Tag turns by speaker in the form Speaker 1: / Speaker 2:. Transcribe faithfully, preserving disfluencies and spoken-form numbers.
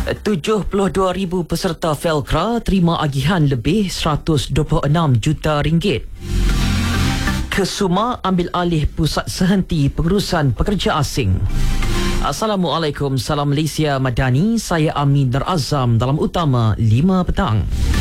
Speaker 1: tujuh puluh dua ribu peserta Felcra terima agihan lebih seratus dua puluh enam juta ringgit. Kesuma ambil alih pusat sehenti pengurusan pekerja asing. Assalamualaikum, salam Malaysia Madani. Saya Amin Nur Azam dalam Utama lima petang.